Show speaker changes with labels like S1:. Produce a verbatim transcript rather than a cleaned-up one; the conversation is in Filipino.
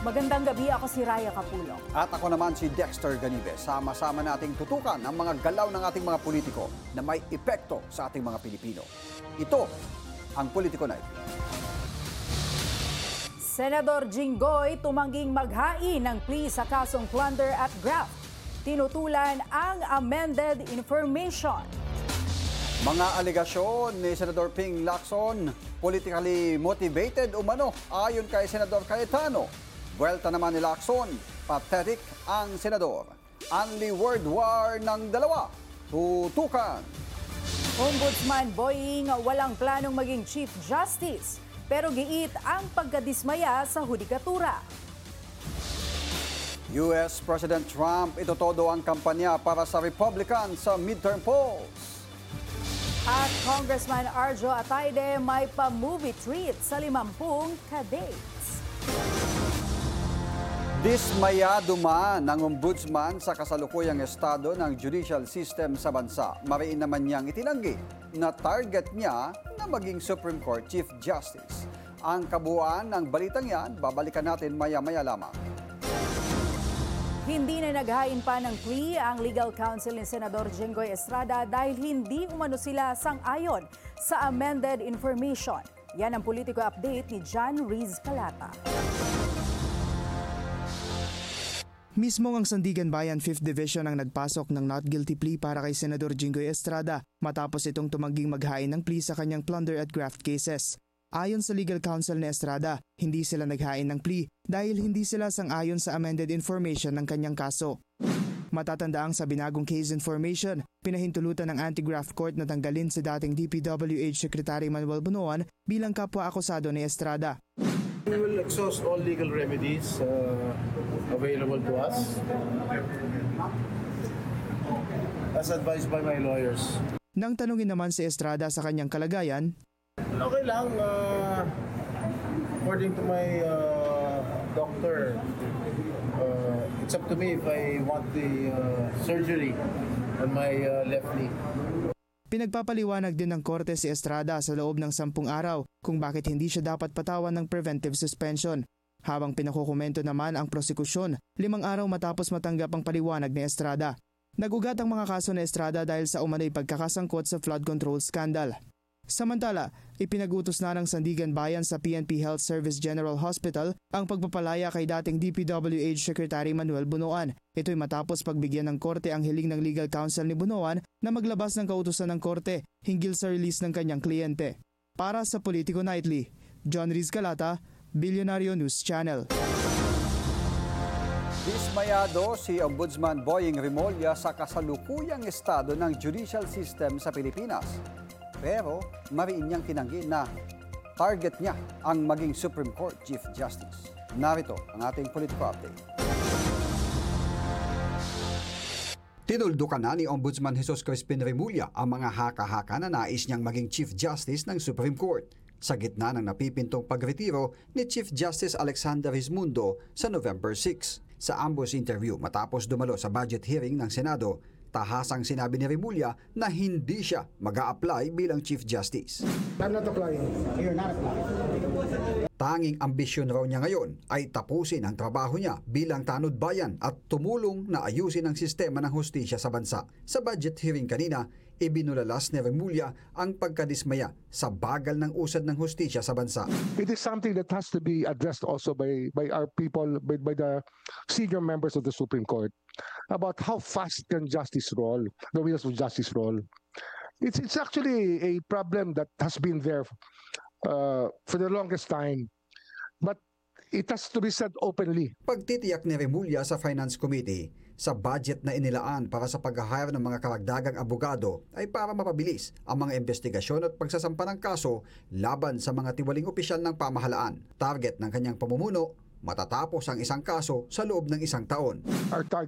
S1: Magandang gabi, ako si Raya Capullo.
S2: At ako naman si Dexter Ganibe. Sama-sama nating tutukan ang mga galaw ng ating mga politiko na may epekto sa ating mga Pilipino. Ito ang Politico Night.
S1: Senador Jinggoy tumangging maghain ng plea sa kasong plunder at graft. Tinutulan ang amended information.
S2: Mga alegasyon ni Senador Ping Lacson, politically motivated umano ayon kay Senador Cayetano. Buwelta naman ni Lacson, pathetic ang senador. Only word war ng dalawa. Tutukan.
S1: Ombudsman Boying walang planong maging Chief Justice, pero giit ang pagkadismaya sa hudikatura.
S2: U S President Trump itotodo ang kampanya para sa Republican sa midterm polls.
S1: At Congressman Arjo Atayde may pa-movie treat sa limampung ka-dates.
S2: Dismayado man ang ombudsman sa kasalukuyang estado ng judicial system sa bansa. Mariin naman niyang itinanggi na target niya na maging Supreme Court Chief Justice. Ang kabuuan ng balitang yan, babalikan natin maya-maya lamang.
S1: Hindi na naghain pa ng plea ang legal counsel ni Senador Jinggoy Estrada dahil hindi umano sila sang-ayon sa amended information. Yan ang Politico Update ni John Riz Calata.
S3: Mismong ang Sandigan Bayan fifth Division ang nagpasok ng not guilty plea para kay Senador Jinggoy Estrada matapos itong tumangging maghain ng plea sa kanyang plunder at graft cases. Ayon sa legal counsel ni Estrada, hindi sila naghain ng plea dahil hindi sila sang-ayon sa amended information ng kanyang kaso. Matatandaang sa binagong case information, pinahintulutan ng anti-graft court na tanggalin si dating D P W H Secretary Manuel Bunuan bilang kapwa-akusado ni Estrada.
S4: We will exhaust all legal remedies uh, available to us as advised by my lawyers.
S3: Nang tanungin naman si Estrada sa kanyang kalagayan,
S4: okay lang, uh, according to my uh, doctor, uh, it's up to me if I want the uh, surgery on my uh, left knee.
S3: pinagpapaliwanag din ng korte si Estrada sa loob ng sampung araw kung bakit hindi siya dapat patawan ng preventive suspension. Habang pinakukomento naman ang prosekusyon, limang araw matapos matanggap ang paliwanag ni Estrada. Nagugat ang mga kaso ni Estrada dahil sa umano'y pagkakasangkot sa flood control scandal. Samantala, ipinag-utos na ng Sandigan Bayan sa P N P Health Service General Hospital ang pagpapalaya kay dating D P W H Secretary Manuel Bunuan. Ito'y matapos pagbigyan ng korte ang hiling ng legal counsel ni Bunuan na maglabas ng kautusan ng korte hinggil sa release ng kanyang kliyente. Para sa Politico Nightly, John Riz Calata, Billionario News Channel.
S2: Dismayado si Ombudsman Boying Rimulya sa kasalukuyang estado ng judicial system sa Pilipinas. Pero mariin niyang tinanggi na target niya ang maging Supreme Court Chief Justice. Narito ang ating Politico Update. Tinuldukan na ni Ombudsman Jesus Crispin Rimulya ang mga haka-haka na nais niyang maging Chief Justice ng Supreme Court sa gitna ng napipintong pagretiro ni Chief Justice Alexander Rismundo sa November sixth. Sa ambush interview matapos dumalo sa budget hearing ng Senado, tahasang sinabi ni Rimulya na hindi siya mag-a-apply bilang Chief Justice.
S5: I'm not applying. You're not applying.
S2: Tanging ambisyon raw niya ngayon ay tapusin ang trabaho niya bilang tanod bayan at tumulong na ayusin ang sistema ng hustisya sa bansa. Sa budget hearing kanina, ibinulalas ni Rimulya ang pagkadismaya sa bagal ng usad ng hustisya sa bansa.
S5: It is something that has to be addressed also by by our people, by, by the senior members of the Supreme Court about how fast can justice roll, the wheels of justice roll. It's it's actually a problem that has been there uh, for the longest time, but it has to be said openly.
S2: Pagtitiyak ni Rimulya sa Finance Committee, sa budget na inilaan para sa pag-hire ng mga karagdagang abogado ay para mapabilis ang mga investigasyon at pagsasampa ng kaso laban sa mga tiwaling opisyal ng pamahalaan. Target ng kanyang pamumuno, matatapos ang isang kaso sa loob ng isang taon.
S5: Our target